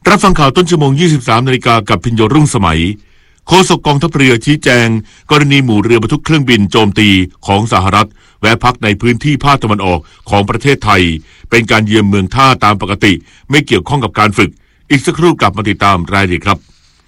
รับฟังข่าวต้นชั่วโมง 23 นาฬิกากับพิญโยรุ่งสมัยโฆษกกองทัพเรือชี้แจงกรณีหมู่เรือบรรทุกเครื่องบินโจมตีของสหรัฐแวะพักในพื้นที่ภาคตะวันออกของประเทศไทยเป็นการเยือนเมืองท่าตามปกติไม่เกี่ยวข้องกับการฝึกอีกสักครู่กลับมาติดตามรายละเอียดครับ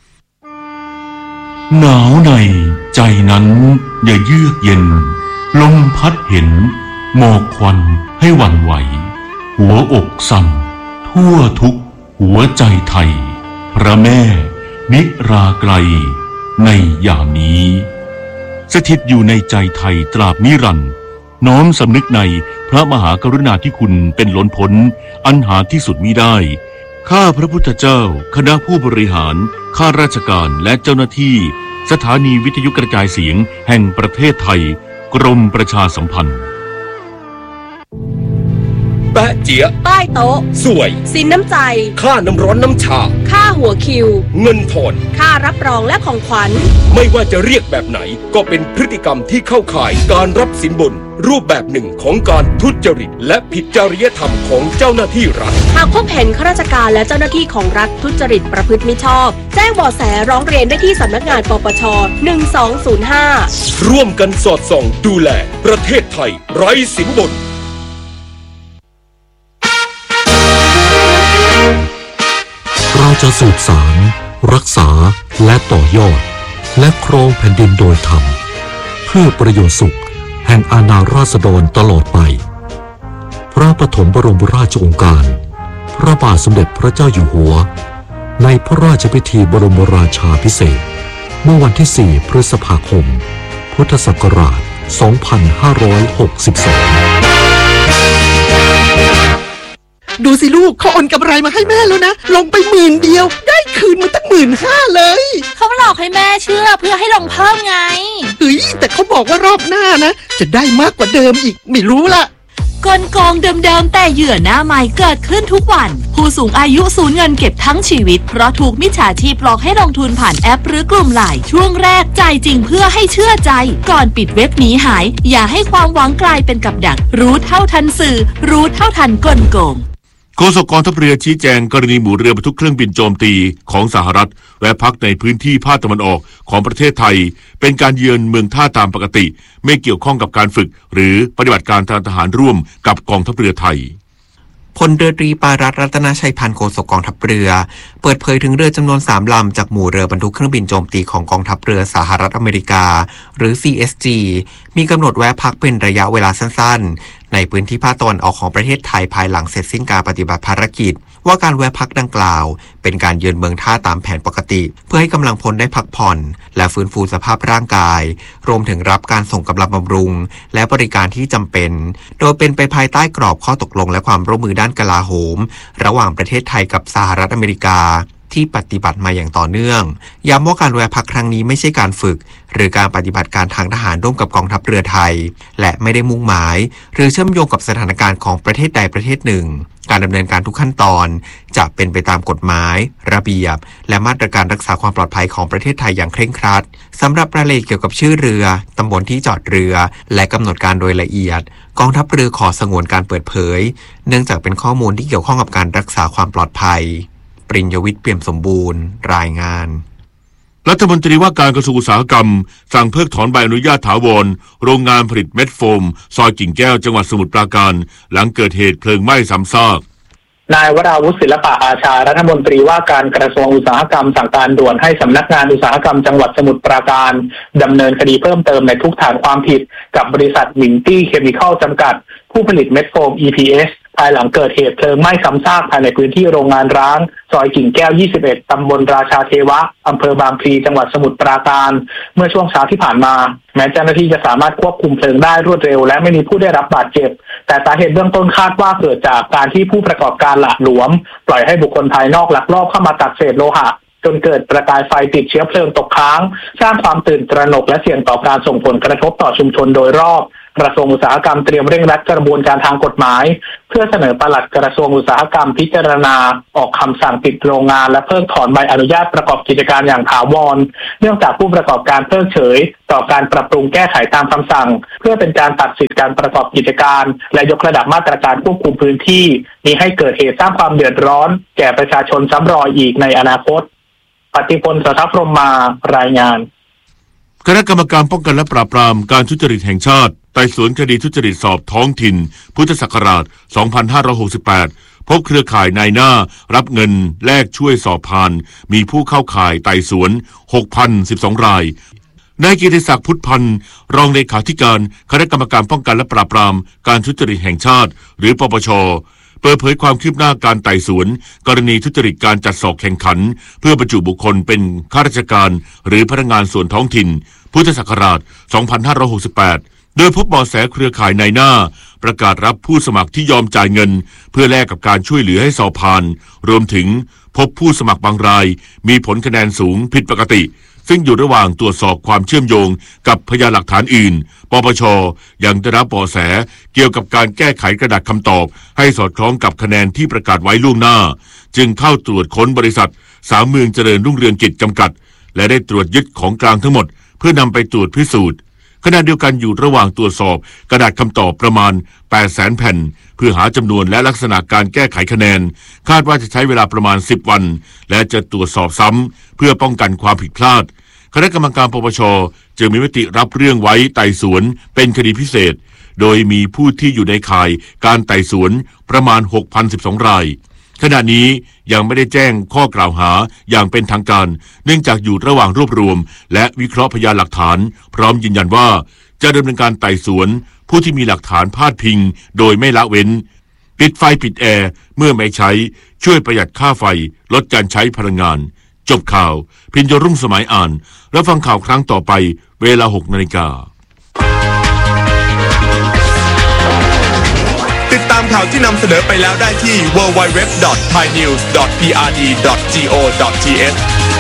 หนาวในใจนั้นอย่าเยือกเย็นลมพัดเห็นหมอกควันให้หวั่นไหวหัวอกสั่นทั่วทุกหัวใจไทยพระแม่นิราไกลในยามนี้สถิตอยู่ในใจไทยตราบนิรันดร์น้อมสำนึกในพระมหากรุณาธิคุณเป็นล้นพ้นอันหาที่สุดมิได้ข้าพระพุทธเจ้าคณะผู้บริหารข้าราชการและเจ้าหน้าที่สถานีวิทยุกระจายเสียงแห่งประเทศไทยกรมประชาสัมพันธ์แปะเจี๊ยใต้โต๊ะสวยสินน้ำใจค่าน้ำร้อนน้ำชาค่าหัวคิวเงินทอนค่ารับรองและของขวัญไม่ว่าจะเรียกแบบไหนก็เป็นพฤติกรรมที่เข้าข่ายการรับสินบนรูปแบบหนึ่งของการทุจริตและผิดจริยธรรมของเจ้าหน้าที่รัฐหากพบเห็นข้าราชการและเจ้าหน้าที่ของรัฐทุจริตประพฤติมิชอบแจ้งเบาะแสร้องเรียนได้ที่สำนักงานปปช1205 ร่วมกันสอดส่องดูแลประเทศไทยไร้สินบนเราจะสืบสานรักษาและต่อยอดและครองแผ่นดินโดยธรรมเพื่อประโยชน์สุขแห่งอาณาราษฎรตลอดไปพระปฐมบรมราชโองการพระบาทสมเด็จพระเจ้าอยู่หัวในพระราชพิธีบรมราชาภิเษกเมื่อวันที่ 4 พฤษภาคม พุทธศักราช 2562 ดูสิลูกเขาโอนกำไรมาให้แม่แล้วนะลงไป10,000 เดียวได้คืนมาตั้ง15,000เลยเขาหลอกให้แม่เชื่อเพื่อให้ลงเพิ่มไงแต่เขาบอกว่ารอบหน้านะจะได้มากกว่าเดิมอีกไม่รู้ละกลโกงเดิมๆแต่เหยื่อหน้าใหม่เกิดขึ้นทุกวันผู้สูงอายุสูญเงินเก็บทั้งชีวิตเพราะถูกมิจฉาชีพหลอกให้ลงทุนผ่านแอปหรือกลุ่มไลน์ช่วงแรกจ่ายจริงเพื่อให้เชื่อใจก่อนปิดเว็บหนีหายอย่าให้ความหวังกลายเป็นกับดักรู้เท่าทันสื่อรู้เท่าทันกลโกงโฆษกกองทัพเรือชี้แจงกรณีหมู่เรือบรรทุกเครื่องบินโจมตีของสหรัฐแวะพักในพื้นที่ภาคตะวันออกของประเทศไทยเป็นการเยือนเมืองท่าตามปกติไม่เกี่ยวข้องกับการฝึกหรือปฏิบัติการทางทหารร่วมกับกองทัพเรือไทยพลเรือตรีปารัตน์รัตนชัยพันธ์โฆษกกองทัพเรือเปิดเผยถึงเรือจำนวน3 ลำจากหมู่เรือบรรทุกเครื่องบินโจมตีของกองทัพเรือสหรัฐอเมริกาหรือ CSG มีกำหนดแวะพักเป็นระยะเวลาสั้นๆในพื้นที่ภาคตะวันออกของประเทศไทยภายหลังเสร็จสิ้นการปฏิบัติภารกิจว่าการแวะพักดังกล่าวเป็นการเยือนเมืองท่าตามแผนปกติเพื่อให้กำลังพลได้พักผ่อนและฟื้นฟูสภาพร่างกายรวมถึงรับการส่งกำลังบำรุงและบริการที่จำเป็นโดยเป็นไปภายใต้กรอบข้อตกลงและความร่วมมือด้านกลาโหมระหว่างประเทศไทยกับสหรัฐอเมริกาที่ปฏิบัติมาอย่างต่อเนื่องย้ำว่าการแวะพักครั้งนี้ไม่ใช่การฝึกหรือการปฏิบัติการทางทหารร่วมกับกองทัพเรือไทยและไม่ได้มุ่งหมายหรือเชื่อมโยงกับสถานการณ์ของประเทศใดประเทศหนึ่งการดำเนินการทุกขั้นตอนจะเป็นไปตามกฎหมายระเบียบและมาตรการรักษาความปลอดภัยของประเทศไทยอย่างเคร่งครัดสำหรับรายละเอียดเกี่ยวกับชื่อเรือตำบลที่จอดเรือและกำหนดการโดยละเอียดกองทัพเรือขอสงวนการเปิดเผยเนื่องจากเป็นข้อมูลที่เกี่ยวข้องกับการรักษาความปลอดภัยปริญญวิทย์เปี่ยมสมบูรณ์รายงานรัฐมนตรีว่าการกระทรวงอุตสาหกรรมสั่งเพิกถอนใบอนุญาตถาวรโรงงานผลิตเม็ดโฟมซอยกิ่งแก้วจังหวัดสมุทรปราการหลังเกิดเหตุเพลิงไหม้ซ้ำซากนายวราวุฒิศิลปะอาชารัฐมนตรีว่าการกระทรวงอุตสาหกรรมสั่งการด่วนให้สำนักงานอุตสาหกรรมจังหวัดสมุทรปราการดำเนินคดีเพิ่มเติมในทุกฐานความผิดกับบริษัทวิงตี้เคมีคอลจำกัดผู้ผลิตเม็ดโฟม EPS ภายหลังเกิดเหตุเพลิงไหม้ซ้ำซากภายในพื้นที่โรงงานร้างซอยกิ่งแก้ว21ตำบลราชาเทวะอำเภอบางพลีจังหวัดสมุทรปราการเมื่อช่วงเช้าที่ผ่านมาแม้เจ้าหน้าที่จะสามารถควบคุมเพลิงได้รวดเร็วและไม่มีผู้ได้รับบาดเจ็บแต่สาเหตุเบื้องต้นคาดว่าเกิดจากการที่ผู้ประกอบการหละหลวมปล่อยให้บุคคลภายนอกลักลอบเข้ามาตัดเศษโลหะจนเกิดประกายไฟติดเชื้อเพลิงตกค้างสร้างความตื่นตระหนกและเสี่ยงต่อการส่งผลกระทบต่อชุมชนโดยรอบกระทรวงอุตสาหกรรมเตรียมเร่งรัดกระบวนการทางกฎหมายเพื่อเสนอปลัดกระทรวงอุตสาหกรรมพิจารณาออกคำสั่งปิดโรงงานและเพิกถอนใบอนุญาตประกอบกิจการอย่างถาวรเนื่องจากผู้ประกอบการเพิกเฉยต่อการปรับปรุงแก้ไขตามคำสั่งเพื่อเป็นการตัดสิทธิการประกอบกิจการและยกระดับมาตรการควบคุมพื้นที่นี้ให้เกิดเหตุสร้างความเดือดร้อนแก่ประชาชนซ้ำรอยอีกในอนาคตปฏิพล สทัพพรหมารายงานคณะกรรมการป้องกันและปราบปรามการทุจริตแห่งชาติไต่สวนคดีทุจริตสอบท้องถิ่นพุทธศักราช 2568 พบเครือข่ายนายหน้ารับเงินแลกช่วยสอบผ่านมีผู้เข้าข่ายไต่สวน 6,012 รายนายกิติศักดิ์พุทธพันธ์รองเลขาธิการคณะกรรมการป้องกันและปราบปรามการทุจริตแห่งชาติหรือปปช.เปิดเผยความคืบหน้าการไต่สวนกรณีทุจริตการจัดสอบแข่งขันเพื่อบรรจุบุคคลเป็นข้าราชการหรือพนักงานส่วนท้องถิ่นพุทธศักราช 2568 โดยพบเบาะแสเครือข่ายนายหน้าประกาศรับผู้สมัครที่ยอมจ่ายเงินเพื่อแลกกับการช่วยเหลือให้สอบผ่านรวมถึงพบผู้สมัครบางรายมีผลคะแนนสูงผิดปกติซึ่งอยู่ระหว่างตรวจสอบความเชื่อมโยงกับพยานหลักฐานอื่นปปช.ยังได้รับเบาะแสเกี่ยวกับการแก้ไขกระดาษคำตอบให้สอดคล้องกับคะแนนที่ประกาศไว้ล่วงหน้าจึงเข้าตรวจค้นบริษัท3 เมืองเจริญรุ่งเรืองกิจจำกัดและได้ตรวจยึดของกลางทั้งหมดเพื่อนำไปตรวจพิสูจน์ขณะเดียวกันอยู่ระหว่างตรวจสอบกระดาษคำตอบประมาณ 800,000 แผ่นเพื่อหาจำนวนและลักษณะการแก้ไขคะแนนคาดว่าจะใช้เวลาประมาณ10 วันและจะตรวจสอบซ้ำเพื่อป้องกันความผิดพลาดคณะกรรมการปปช.จึงมีมติรับเรื่องไว้ไต่สวนเป็นคดีพิเศษโดยมีผู้ที่อยู่ในข่ายการไต่สวนประมาณ 6,012 รายขณะนี้ยังไม่ได้แจ้งข้อกล่าวหาอย่างเป็นทางการเนื่องจากอยู่ระหว่างรวบรวมและวิเคราะห์พยานหลักฐานพร้อมยืนยันว่าจะดำเนินการไต่สวนผู้ที่มีหลักฐานพาดพิงโดยไม่ละเว้นปิดไฟปิดแอร์เมื่อไม่ใช้ช่วยประหยัดค่าไฟลดการใช้พลังงานจบข่าวพิญญรุ่งสมัยอ่านแล้วฟังข่าวครั้งต่อไปเวลา 6 นาฬิกาติดตามข่าวที่นำเสนอไปแล้วได้ที่ www.thainews.prd.go.th